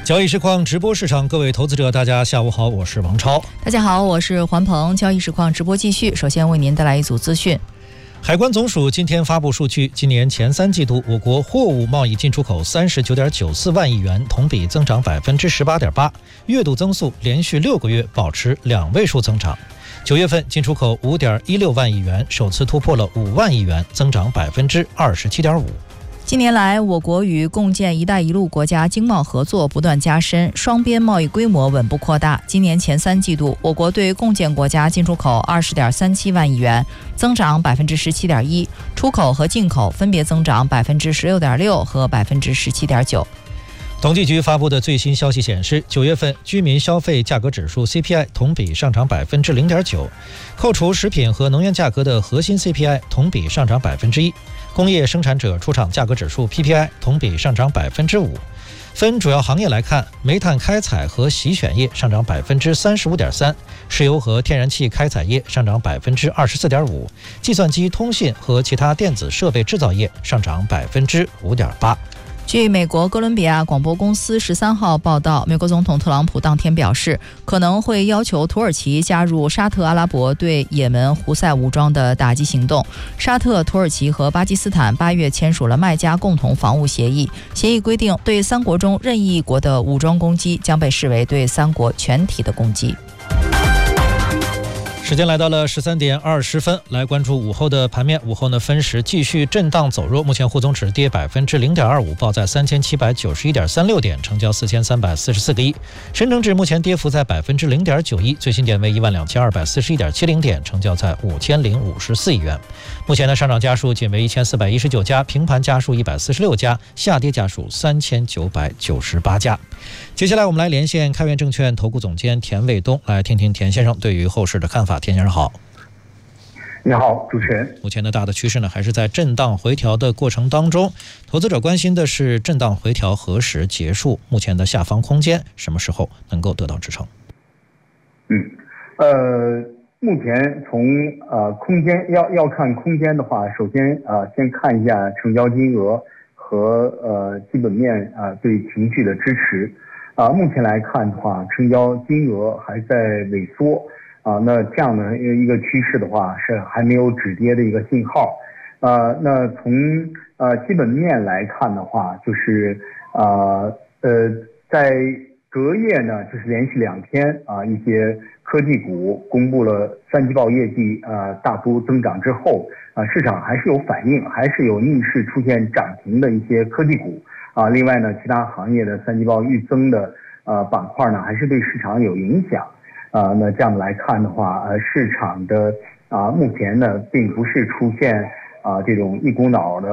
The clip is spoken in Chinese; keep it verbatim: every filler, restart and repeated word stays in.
交易实况直播市场，各位投资者，大家下午好，我是王超。 大家好，我是环鹏。交易实况直播继续，首先为您带来一组资讯。 海关总署今天发布数据，今年前三季度我国货物贸易进出口三十九点九四万亿元，同比增长百分之十八点八，月度增速连续六个月保持两位数增长。九月份进出口五点一六万亿元，首次突破了五万亿元，增长百分之二十七点五。 近年来，我国与共建“一带一路”国家经贸合作不断加深，双边贸易规模稳步扩大。今年前三季度，我国对共建国家进出口二十点三七万亿元，增长百分之十七点一，出口和进口分别增长百分之十六点六和百分之十七点九。 统计局发布的最新消息显示，九月份居民消费价格指数 C P I 同比上涨百分之零点九，扣除食品和能源价格的核心 C P I 同比上涨百分之一，工业生产者出厂价格指数 P P I 同比上涨百分之五。分主要行业来看，煤炭开采和洗选业上涨百分之三十五点三，石油和天然气开采业上涨百分之二十四点五，计算机、通信和其他电子设备制造业上涨百分之五点八。 据美国哥伦比亚广播公司十三号报道，美国总统特朗普当天表示，可能会要求土耳其加入沙特阿拉伯对也门胡塞武装的打击行动。沙特、土耳其和巴基斯坦八月签署了麦加共同防务协议，协议规定，对三国中任意一国的武装攻击将被视为对三国全体的攻击。 时间来到了十三点二十分，来关注午后的盘面。午后呢，分时继续震荡走弱，目前沪综指跌百分之零点二五，报在三千七百九十一点三六点，成交四千三百四十四个亿。深成指目前跌幅在百分之零点九一，最新点位一万两千二百四十一点七零点，成交在五千零五十四亿元。目前的上涨家数仅为一千四百一十九家，平盘家数一百四十六家，下跌家数三千九百九十八家。接下来我们来连线开源证券投顾总监田卫东，来听听田先生对于后市的看法。田先生好。 你好，主持人。 目前的大的趋势呢，还是在震荡回调的过程当中，投资者关心的是震荡回调何时结束，目前的下方空间什么时候能够得到支撑？ 嗯，呃，目前从呃空间要要看空间的话，首先呃先看一下成交金额和呃基本面啊、呃、对情绪的支持。啊、呃，目前来看的话，成交金额还在萎缩。啊，那这样的一个趋势的话，是还没有止跌的一个信号。呃，那从呃基本面来看的话，就是呃呃在隔夜呢，就是连续两天啊，一些科技股公布了三季报业绩呃大幅增长之后，啊市场还是有反应，还是有逆势出现涨停的一些科技股啊。另外呢，其他行业的三季报预增的呃板块呢，还是对市场有影响。啊、呃，那这样来看的话，呃，市场的啊、呃，目前呢，并不是出现啊、呃、这种一股脑的